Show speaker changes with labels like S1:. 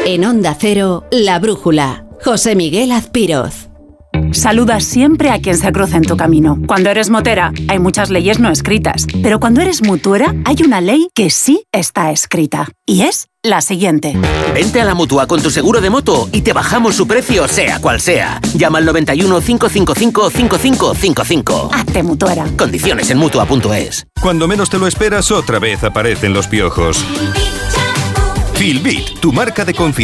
S1: En Onda Cero, La Brújula. José Miguel Azpiroz.
S2: Saluda siempre a quien se cruce en tu camino. Cuando eres motera, hay muchas leyes no escritas. Pero cuando eres mutuera, hay una ley que sí está escrita. Y es la siguiente.
S3: Vente a la Mutua con tu seguro de moto y te bajamos su precio, sea cual sea. Llama al 91 555 5555.
S2: Hazte mutuera.
S3: Condiciones en Mutua.es.
S4: Cuando menos te lo esperas, otra vez aparecen los piojos. Filbit, tu marca de confianza.